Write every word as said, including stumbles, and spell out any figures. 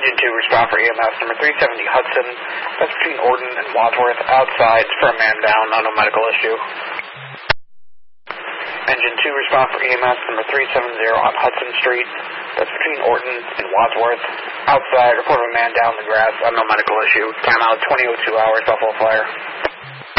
Engine two, respond for E M S number three seventy Hudson. That's between Orton and Wadsworth. Outside for a man down, not a medical issue. Engine two, respond for E M S number three seventy on Hudson Street. That's between Orton and Wadsworth. Outside, report of a man down in the grass, uh, no medical issue. Time out twenty oh two hours, Buffalo Fire.